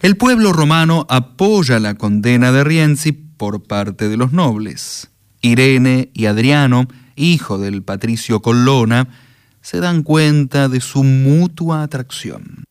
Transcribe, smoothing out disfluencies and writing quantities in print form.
El pueblo romano apoya la condena de Rienzi por parte de los nobles. Irene y Adriano, hijo del patricio Colonna, se dan cuenta de su mutua atracción.